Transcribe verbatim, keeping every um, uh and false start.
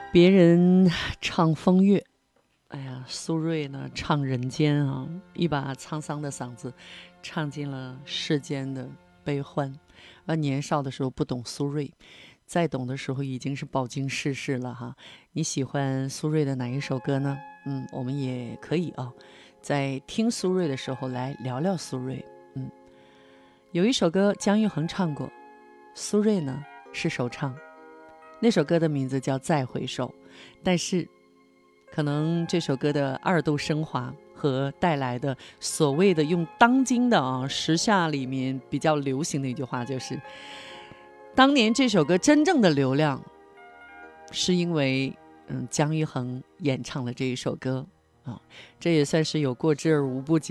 别人唱风月，哎呀，苏芮呢唱人间啊，一把沧桑的嗓子，唱尽了世间的悲欢。而年少的时候不懂苏芮，再懂的时候已经是饱经世事了哈。你喜欢苏芮的哪一首歌呢？嗯，我们也可以啊，在听苏芮的时候来聊聊苏芮。嗯，有一首歌姜育恒唱过，苏芮呢是首唱，那首歌的名字叫《再回首》，但是可能这首歌的二度升华和带来的所谓的用当今的啊时下里面比较流行的一句话，就是当年这首歌真正的流量是因为嗯姜育恒演唱了这一首歌啊，这也算是有过之而无不及。